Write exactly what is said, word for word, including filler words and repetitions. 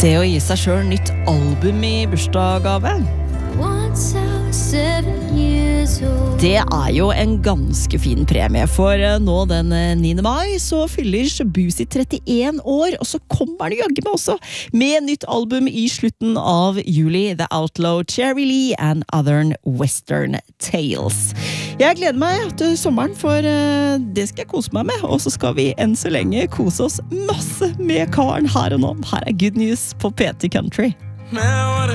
Det å gi seg selv nytt album i bursdagsgave, det er jo en ganske fin premie, for nå den niende mai så fyller Shabuzi trettien år, og så kommer han jagge meg også med nytt album i slutten av juli, The Outlaw, Cherry Lee and Other Western Tales. Jeg gleder meg til sommeren, for det skal jeg kose meg med, og så skal vi enn så lenge kose oss masse med karen her og nå. Her er Good News på P T Country.